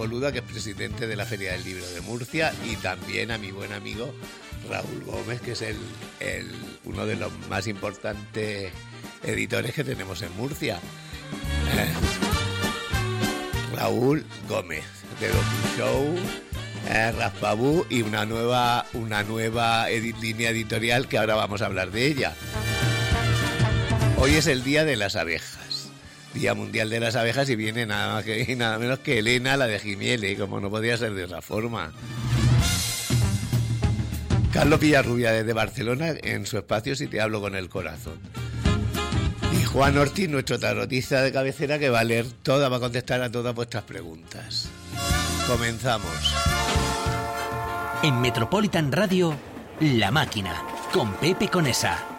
Boluda, que es presidente de la Feria del Libro de Murcia, y también a mi buen amigo Raúl Gómez, que es uno de los más importantes editores que tenemos en Murcia. Raúl Gómez, de DocuShow, Raspabú, y una nueva línea editorial que ahora vamos a hablar de ella. Hoy es el Día de las Abejas, Día Mundial de las Abejas, y viene nada más y nada menos que Elena, la de Gimiele, como no podía ser de otra forma. Carlos Villarrubia, desde Barcelona, en su espacio Si te hablo con el corazón. Y Juan Ortiz, nuestro tarotista de cabecera, que va a leer toda, va a contestar a todas vuestras preguntas. Comenzamos. En Metropolitan Radio, La Máquina, con Pepe Conesa.